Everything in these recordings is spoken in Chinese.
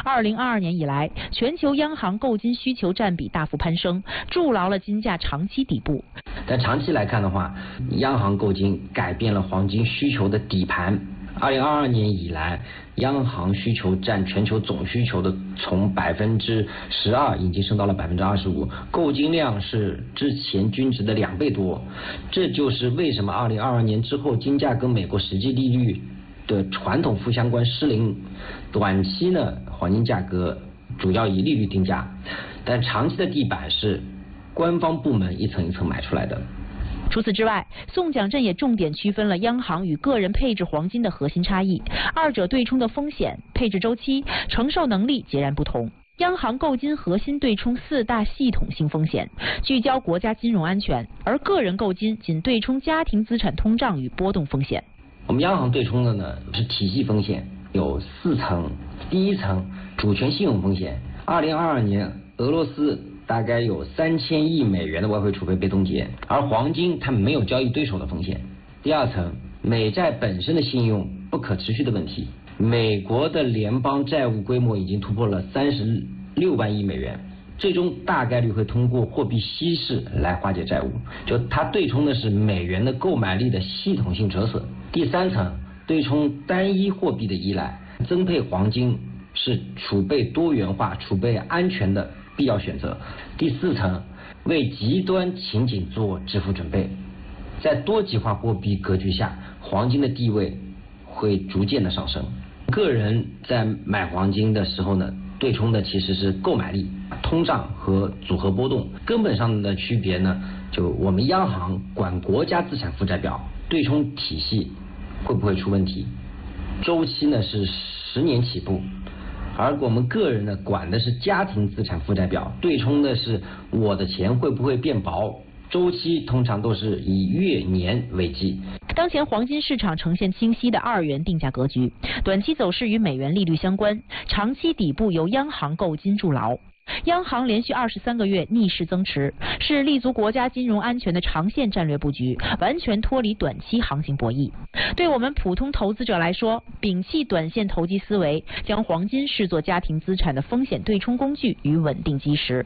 2022年以来，全球央行购金需求占比大幅攀升，筑牢了金价长期底部。 但长期来看的话，央行购金改变了黄金需求的底盘。2022年以来，央行需求占全球总需求的从12%已经升到了25%，购金量是之前均值的2倍多。这就是为什么2022年之后，金价跟美国实际利率的传统负相关失灵。短期呢，黄金价格主要以利率定价，但长期的地板是官方部门一层一层买出来的。 除此之外，宋蒋镇也重点区分了央行与个人配置黄金的核心差异，二者对冲的风险、配置周期、承受能力截然不同。央行购金核心对冲4大系统性风险，聚焦国家金融安全，而个人购金仅对冲家庭资产通胀与波动风险。 我们央行对冲的呢是体系风险，有4层。第一层，主权信用风险。2022年，俄罗斯大概有3000亿美元的外汇储备被冻结，而黄金它没有交易对手的风险。第二层，美债本身的信用不可持续的问题。美国的联邦债务规模已经突破了36万亿美元，最终大概率会通过货币稀释来化解债务，就它对冲的是美元的购买力的系统性折损。第三层，对冲单一货币的依赖，增配黄金是储备多元化、储备安全的必要选择。第四层，为极端情景做支付准备。在多极化货币格局下，黄金的地位会逐渐的上升。个人在买黄金的时候呢，对冲的其实是购买力、通胀和组合波动。根本上的区别呢，就我们央行管国家资产负债表，对冲体系会不会出问题，周期呢是10年起步。而我们个人呢，管的是家庭资产负债表，对冲的是我的钱会不会变薄，周期通常都是以月年为计。 当前黄金市场呈现清晰的2元定价格局，短期走势与美元利率相关，长期底部由央行购金筑牢。央行连续23个月逆势增持，是立足国家金融安全的长线战略布局，完全脱离短期行情博弈。对我们普通投资者来说，摒弃短线投机思维，将黄金视作家庭资产的风险对冲工具与稳定基石。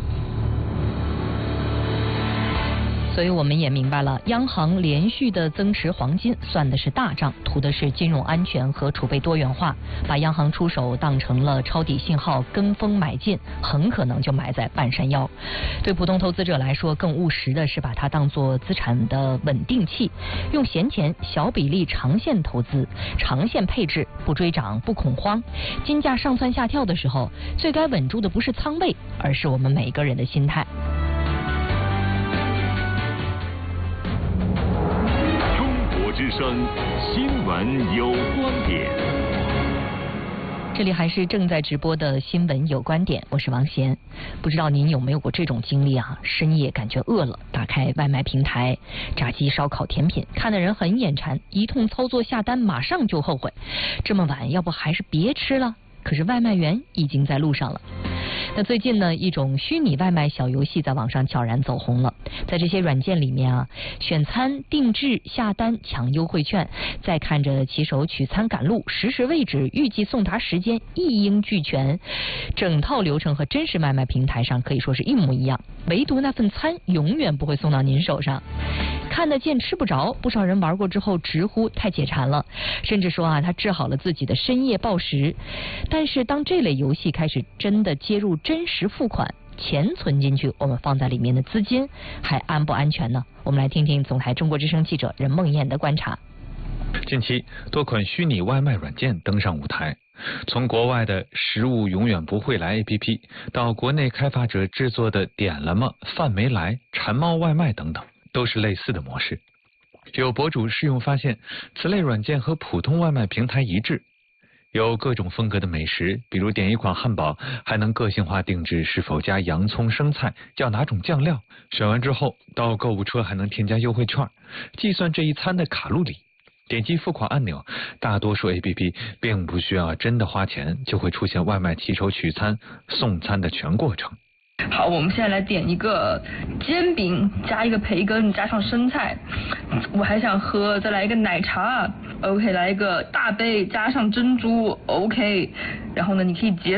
所以我们也明白了，央行连续的增持黄金算的是大账，图的是金融安全和储备多元化，把央行出手当成了抄底信号，跟风买进，很可能就埋在半山腰。对普通投资者来说，更务实的是把它当作资产的稳定器，用闲钱小比例长线投资，长线配置，不追涨不恐慌。金价上蹿下跳的时候，最该稳住的不是仓位，而是我们每个人的心态。 之声新闻有观点， 这里还是正在直播的新闻有观点，我是王贤。不知道您有没有过这种经历啊？深夜感觉饿了，打开外卖平台，炸鸡、烧烤、甜品，看的人很眼馋，一通操作下单，马上就后悔。这么晚，要不还是别吃了？可是外卖员已经在路上了。那最近呢，一种虚拟外卖小游戏在网上悄然走红了。在这些软件里面啊，选餐、定制、下单、抢优惠券，再看着骑手取餐赶路，实时位置、预计送达时间一应俱全，整套流程和真实外卖平台上可以说是一模一样，唯独那份餐永远不会送到您手上。看得见吃不着，不少人玩过之后直呼太解馋了，甚至说啊，他治好了自己的深夜暴食。但是当这类游戏开始真的接入真实付款，钱存进去，我们放在里面的资金还安不安全呢？我们来听听总台中国之声记者任梦燕的观察。 近期多款虚拟外卖软件登上舞台，从国外的食物永远不会来 APP 到国内开发者制作的点了吗、饭没来、馋猫外卖等等，都是类似的模式。有博主试用发现，此类软件和普通外卖平台一致，有各种风格的美食，比如点一款汉堡还能个性化定制是否加洋葱生菜，要哪种酱料，选完之后到购物车还能添加优惠券，计算这一餐的卡路里。点击付款按钮，大多数 APP 并不需要真的花钱，就会出现外卖骑手取餐送餐的全过程。 好，我们现在来点一个煎饼加一个培根加上生菜，我还想喝，再来一个奶茶 OK， 来一个大杯加上珍珠 OK， 然后呢你可以结